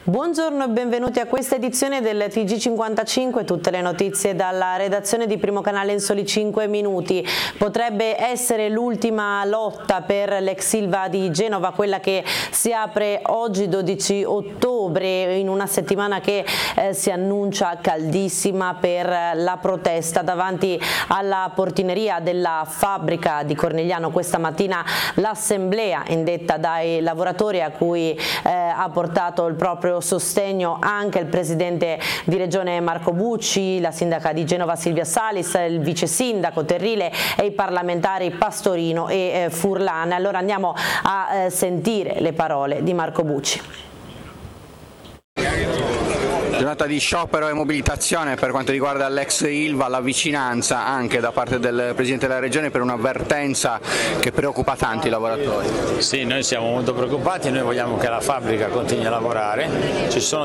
Buongiorno e benvenuti a questa edizione del TG55, tutte le notizie dalla redazione di Primo Canale in soli 5 minuti. Potrebbe essere l'ultima lotta per l'ex Ilva di Genova, quella che si apre oggi 12 ottobre, in una settimana che si annuncia caldissima per la protesta davanti alla portineria della fabbrica di Cornigliano. Questa mattina l'assemblea indetta dai lavoratori, a cui ha portato il proprio sostegno anche il presidente di regione Marco Bucci, la sindaca di Genova Silvia Salis, il vice sindaco Terrile e i parlamentari Pastorino e Furlan. Allora andiamo a sentire le parole di Marco Bucci. Giornata di sciopero e mobilitazione per quanto riguarda l'ex Ilva, la vicinanza anche da parte del Presidente della Regione per un'avvertenza che preoccupa tanti lavoratori. Sì, noi siamo molto preoccupati, noi vogliamo che la fabbrica continui a lavorare, ci sono